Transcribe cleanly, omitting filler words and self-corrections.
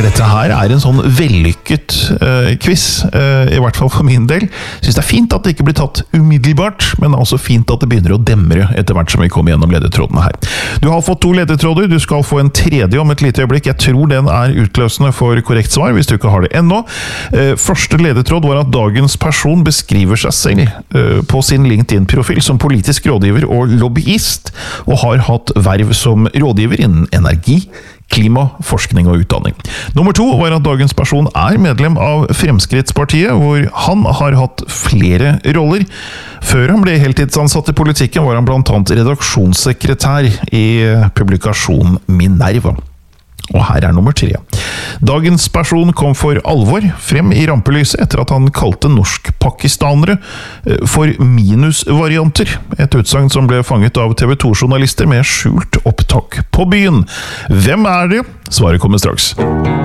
Dette her en sånn vellykket quiz, i hvert fall for min del. Jeg synes det fint at det ikke blir tatt umiddelbart, men det også fint at det begynner å demre etter hvert som vi kommer gjennom ledetrådene her. Du har fått 2 ledetråder, du skal få en tredje om et lite øyeblikk. Jeg tror den utløsende for korrekt svar, hvis du ikke har det ennå. Første ledetråd var at dagens person beskriver seg selv på sin LinkedIn-profil som politisk rådgiver og lobbyist, og har hatt verv som rådgiver innen energi, klima, forskning og utdanning. Nummer 2 var at dagens person medlem av Fremskrittspartiet, hvor han har hatt flere roller. Før han ble heltidsansatt i politikken var han blant annet redaksjonssekretær i publikasjon Minerva. Og her nummer 3. Dagens person kom for alvor frem i rampelyset etter at han kalte norsk-pakistanere for minusvarianter. Et utsagn som ble fanget av TV 2-journalister med skjult opptak på byen. Hvem det? Svaret kommer straks.